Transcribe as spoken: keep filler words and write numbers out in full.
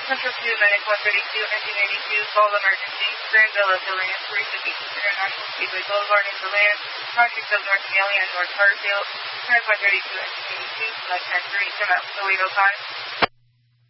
Central two, Medic one thirty-two, engine eighty-two, call emergency. Granville to land, Teresa Beach, International Speedway Boulevard into land. Project of North Gallia and North Hartsfield. Medic one thirty-two, engine eighty-two, select ten three, come out, Toledo five.